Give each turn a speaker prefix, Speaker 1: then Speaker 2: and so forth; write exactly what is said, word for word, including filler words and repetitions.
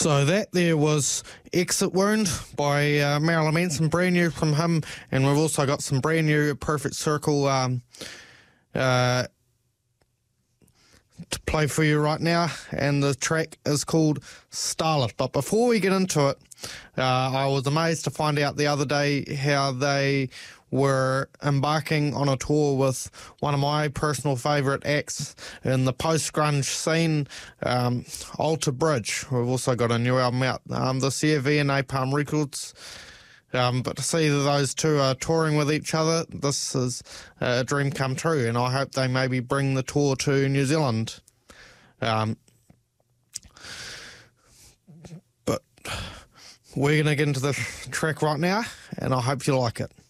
Speaker 1: So that there was Exit Wound by uh, Marilyn Manson, brand new from him, and we've also got some brand new Perfect Circle um, uh, to play for you right now, and the track is called Starlet. But before we get into it, uh, I was amazed to find out the other day how they were embarking on a tour with one of my personal favourite acts in the post-grunge scene, um, Alter Bridge. We've also got a new album out um, this year via Napalm Records. Um, but to see that those two are touring with each other, this is a dream come true, and I hope they maybe bring the tour to New Zealand. Um, but we're going to get into the track right now, and I hope you like it.